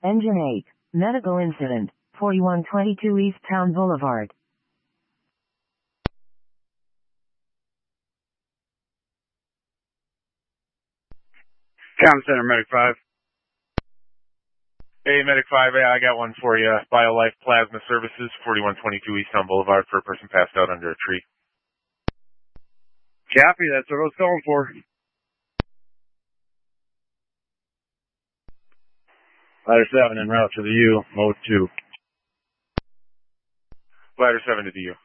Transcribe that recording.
Engine 8. Medical incident. 4122 East Town Boulevard. Comm Center, Medic 5. Hey, Medic 5, I got one for you. BioLife Plasma Services, 4122 East Town Boulevard for a person passed out under a tree. Copy, that's what I was calling for. Ladder 7 en route to the U, mode 2. Ladder 7 to the U.